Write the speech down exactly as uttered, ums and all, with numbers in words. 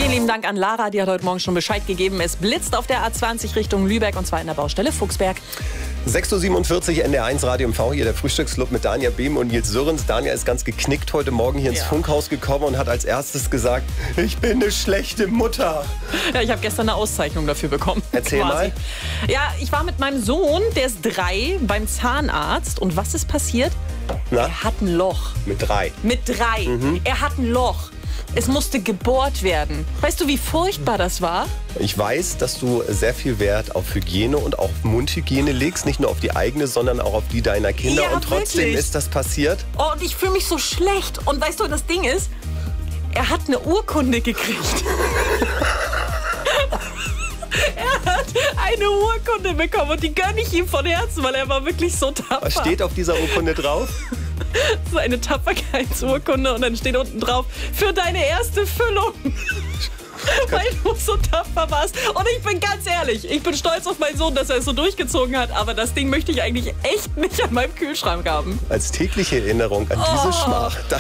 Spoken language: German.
Vielen lieben Dank an Lara, die hat heute Morgen schon Bescheid gegeben. Es blitzt auf der A zwanzig Richtung Lübeck und zwar in der Baustelle Fuchsberg. sechs Uhr siebenundvierzig, N D R eins Radio M V, hier der Frühstücksclub mit Dania Behm und Nils Sürrens. Dania ist ganz geknickt heute Morgen hier ins Ja. Funkhaus gekommen und hat als erstes gesagt, ich bin eine schlechte Mutter. Ja, ich habe gestern eine Auszeichnung dafür bekommen. Erzähl quasi. mal. Ja, ich war mit meinem Sohn, der ist drei, beim Zahnarzt. Und was ist passiert? Na? Er hat ein Loch. Mit drei. Mit drei. Mhm. Er hat ein Loch. Es musste gebohrt werden. Weißt du, wie furchtbar das war? Ich weiß, dass du sehr viel Wert auf Hygiene und auch Mundhygiene legst. Nicht nur auf die eigene, sondern auch auf die deiner Kinder. Ja, und trotzdem wirklich. ist das passiert. Oh, und ich fühle mich so schlecht. Und weißt du, das Ding ist, er hat eine Urkunde gekriegt. Er hat eine Urkunde bekommen und die gönne ich ihm von Herzen, weil er war wirklich so tapfer. Was steht auf dieser Urkunde drauf? Das ist eine Tapferkeitsurkunde und dann steht unten drauf, für deine erste Füllung. Weil du so tapfer warst. Und ich bin ganz ehrlich, ich bin stolz auf meinen Sohn, dass er es so durchgezogen hat. Aber das Ding möchte ich eigentlich echt nicht an meinem Kühlschrank haben. Als tägliche Erinnerung an diese Oh. Schmach.